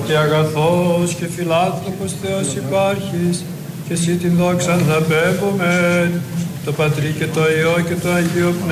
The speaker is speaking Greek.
και αγαθός και φιλάνθρωπος Θεός υπάρχεις, και εσύ την δόξα να πέμπομεν, το Πατρί και το Υιό και το Αγίο Πνεύμα.